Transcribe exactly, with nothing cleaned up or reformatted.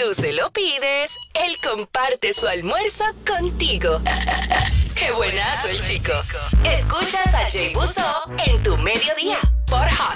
Tú se lo pides, él comparte su almuerzo contigo. ¡Qué buenazo el chico! Escuchas a Jay Buzó en tu mediodía por Hot